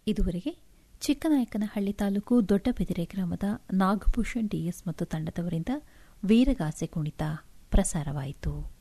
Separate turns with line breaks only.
ಇದುವರೆಗೆ ಚಿಕ್ಕನಾಯಕನಹಳ್ಳಿ ತಾಲೂಕು ದೊಡ್ಡಬೆದಿರೆ ಗ್ರಾಮದ ನಾಗಭೂಷಣ್ ಡಿಎಸ್ ಮತ್ತು ತಂಡದವರಿಂದ ವೀರಗಾಸೆ ಕುಣಿತ ಪ್ರಸಾರವಾಯಿತು.